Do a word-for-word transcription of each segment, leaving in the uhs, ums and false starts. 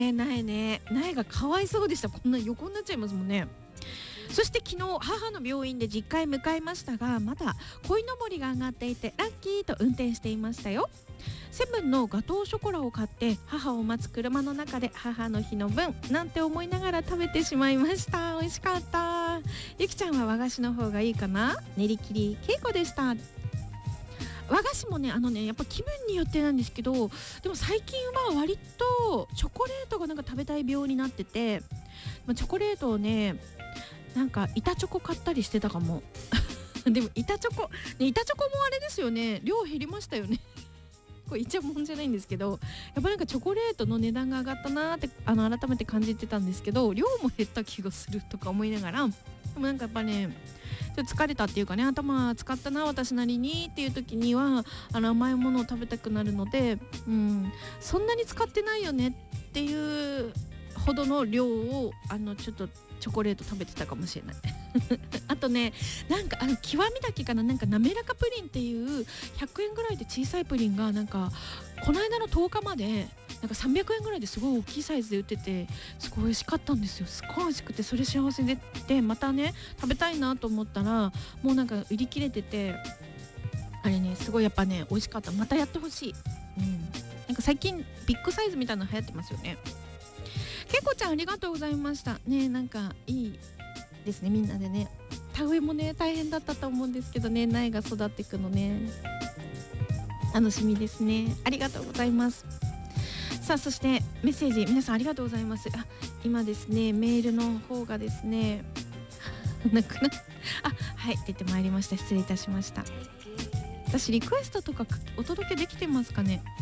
苗ね、苗がかわいそうでした。こんな横になっちゃいますもんね。そして昨日母の病院で実家へ向かいましたが、まだ鯉のぼりが上がっていてラッキーと運転していましたよ。セブンのガトーショコラを買って母を待つ車の中で母の日の分なんて思いながら食べてしまいました。美味しかった。ゆきちゃんは和菓子の方がいいかな。練り切りけいこでした。和菓子もね、あのね、やっぱ気分によってなんですけど、でも最近は割とチョコレートがなんか食べたい病になってて、チョコレートをね、なんか板チョコ買ったりしてたかもでも板チョコ、ね、板チョコもあれですよね、量減りましたよねこれイチャモンじゃないんですけど、やっぱなんかチョコレートの値段が上がったなーってあの改めて感じてたんですけど、量も減った気がするとか思いながら、でもなんかやっぱね、ちょっと疲れたっていうかね、頭使ったな私なりにっていう時にはあの甘いものを食べたくなるので、うん、そんなに使ってないよねっていうほどの量をあのちょっとチョコレート食べてたかもしれないあとね、なんかあの極みだけかな、なんか滑らかプリンっていうひゃくえんぐらいで小さいプリンがなんかこの間のとおかまでなんかさんびゃくえんぐらいですごい大きいサイズで売ってて、すごい美味しかったんですよ。すごい美味しくて、それ幸せででまたね食べたいなと思ったらもうなんか売り切れてて、あれねすごいやっぱね美味しかった。またやってほしい。うん、なんか最近ビッグサイズみたいなの流行ってますよね。けいこちゃんありがとうございましたね。なんかいいですね、みんなでね。田植えもね大変だったと思うんですけどね、苗が育っていくのね楽しみですね。ありがとうございます。さあそしてメッセージ皆さんありがとうございます。あ、今ですねメールの方がですねなくなあ、はい出てまいりました。失礼いたしました。私リクエストとかお届けできてますかね。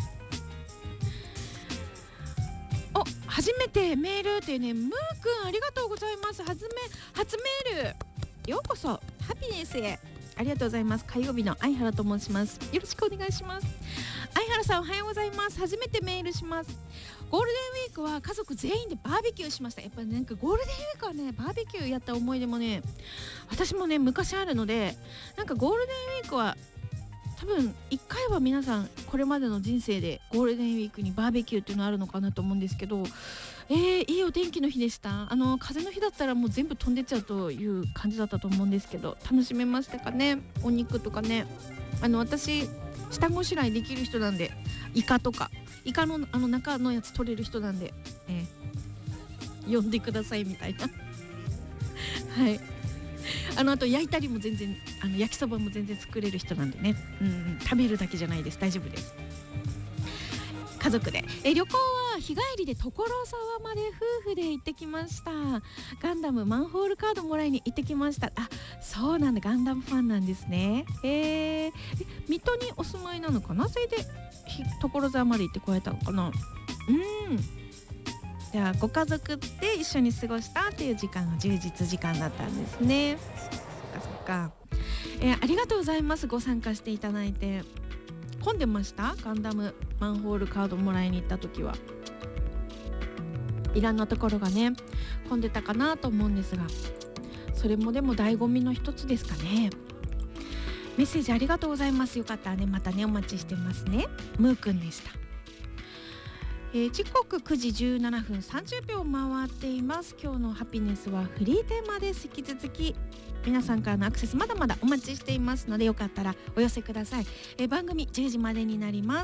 お、初めてメールっていうね、ムーくんありがとうございます。初め初メールようこそハピネスへ。ありがとうございます。火曜日の相原と申します。よろしくお願いします。相原さんおはようございます。初めてメールします。ゴールデンウィークは家族全員でバーベキューしました。やっぱりなんかゴールデンウィークはねバーベキューやった思い出もね私もね昔あるので、なんかゴールデンウィークは多分いっかいは皆さんこれまでの人生でゴールデンウィークにバーベキューっていうのあるのかなと思うんですけど、えー、いいお天気の日でした。あの風の日だったらもう全部飛んでっちゃうという感じだったと思うんですけど、楽しめましたかね。お肉とかね、あの私下ごしらえできる人なんで、イカとかイカのあの中のやつ取れる人なんで、えー、呼んでくださいみたいなはい、あのあと焼いたりも全然あの焼きそばも全然作れる人なんでね、うん、食べるだけじゃないです。大丈夫です。家族でえ旅行は日帰りで所沢まで夫婦で行ってきました。ガンダムマンホールカードもらいに行ってきました。あ、そうなんだ、ガンダムファンなんですね。えー、水戸にお住まいなのかな。それで所沢まで行ってこられたのかな。うん、じゃあご家族で一緒に過ごしたっていう時間が充実時間だったんですね。そっかそっか、えー、ありがとうございます。ご参加していただいて。混んでました？ガンダムマンホールカードもらいに行った時はいろんなところがね混んでたかなと思うんですが、それもでも醍醐味の一つですかね。メッセージありがとうございます。よかったらねまたねお待ちしてますね。ムーくんでした。えー、時刻くじじゅうななふんさんじゅうびょう回っています。今日のハピネスはフリーテーマです。引き続き皆さんからのアクセスまだまだお待ちしていますので、よかったらお寄せください。えー、番組じゅうじまでになります。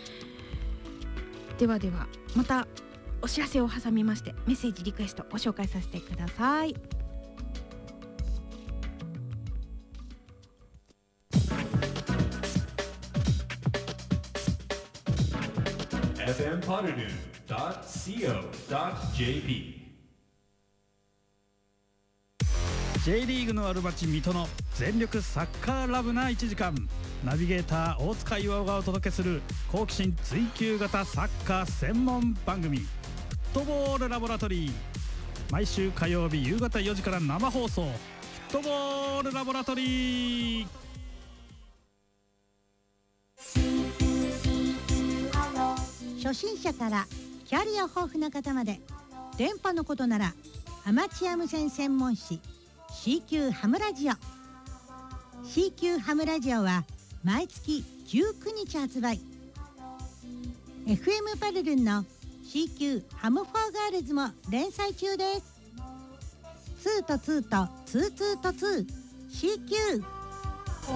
ではではまたお知らせを挟みましてメッセージリクエストご紹介させてください。 エフエム ポルヌ ドット シーオー ドット ジェーピー J リーグのある街水戸の全力サッカーラブないちじかん、ナビゲーター大塚岩尾がお届けする好奇心追求型サッカー専門番組、フットボールラボラトリー。毎週火曜日夕方よじから生放送、フットボールラボラトリー。 初心者からキャリア豊富な方まで、電波のことならアマチュア無線専門誌 シーキュー ハムラジオ。 シーキュー ハムラジオは毎月じゅうくにち発売。 エフエム パルルンのシーキュー ハムフォーガールズも連載中です。ツーとツーとツーツーとツー シーキュー